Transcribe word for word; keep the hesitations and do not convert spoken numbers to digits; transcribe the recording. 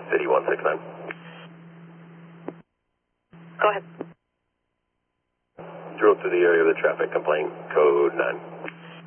City one six nine. Go ahead. Drove through the area of the traffic complaint, code nine.